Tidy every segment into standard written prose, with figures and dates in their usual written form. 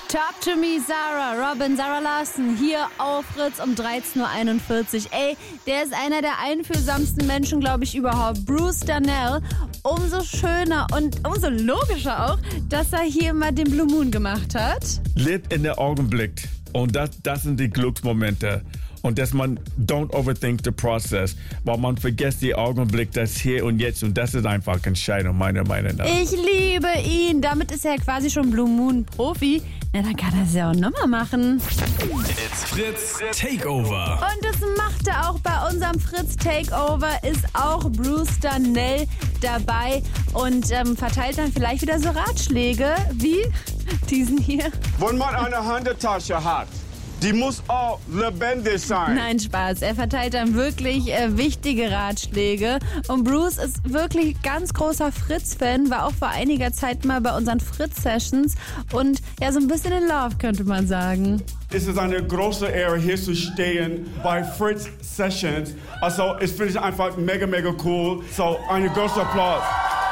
Talk to me, Sarah. Robin, Sarah Larson hier auf Fritz um 13.41 Uhr. Ey, der ist einer der einfühlsamsten Menschen, glaube ich, überhaupt. Bruce Darnell. Umso schöner und umso logischer auch, dass er hier mal den Blue Moon gemacht hat. Lebt in der Augenblick. Und das sind die Glücksmomente. Und dass man don't overthink the process, weil man vergisst die Augenblick, das Hier und Jetzt. Und das ist einfach Entscheidung, meiner Meinung nach. Ich liebe ihn. Damit ist er quasi schon Blue Moon Profi. Na, dann kann er es ja auch nochmal machen. It's Fritz Takeover. Und das macht er auch bei unserem Fritz Takeover. Ist auch Bruce Darnell dabei und verteilt dann vielleicht wieder so Ratschläge wie diesen hier. Wenn man eine Handtasche hat, die muss auch lebendig sein. Nein, Spaß. Er verteilt dann wirklich wichtige Ratschläge. Und Bruce ist wirklich ganz großer Fritz-Fan, war auch vor einiger Zeit mal bei unseren Fritz-Sessions und ja, so ein bisschen in Love, könnte man sagen. Es ist eine große Ehre, hier zu stehen bei Fritz Sessions. Also, ich finde es einfach mega, mega cool. So, einen großen Applaus.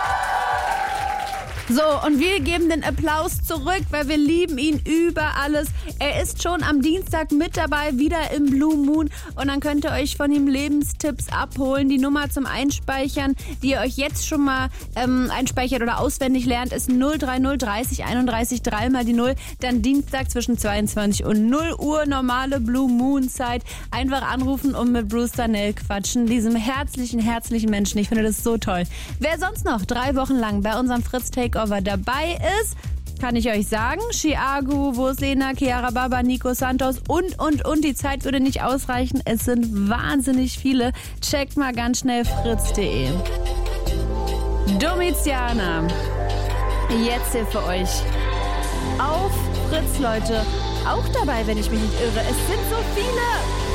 So, und wir geben den Applaus zurück, weil wir lieben ihn über alles. Er ist schon am Dienstag mit dabei, wieder im Blue Moon. Und dann könnt ihr euch von ihm Lebenstipps abholen. Die Nummer zum Einspeichern, die ihr euch jetzt schon mal einspeichert oder auswendig lernt, ist 030 30 31 3 mal die 0. Dann Dienstag zwischen 22 und 0 Uhr, normale Blue Moon Zeit. Einfach anrufen und mit Bruce Darnell quatschen. Diesem herzlichen Menschen. Ich finde das so toll. Wer sonst noch 3 Wochen lang bei unserem Fritz Takeover dabei ist, kann ich euch sagen, Chiago, Voslena, Chiara Baba, Nico Santos und. Die Zeit würde nicht ausreichen. Es sind wahnsinnig viele. Checkt mal ganz schnell fritz.de. Domiziana. Jetzt hier für euch. Auf Fritz, Leute. Auch dabei, wenn ich mich nicht irre. Es sind so viele.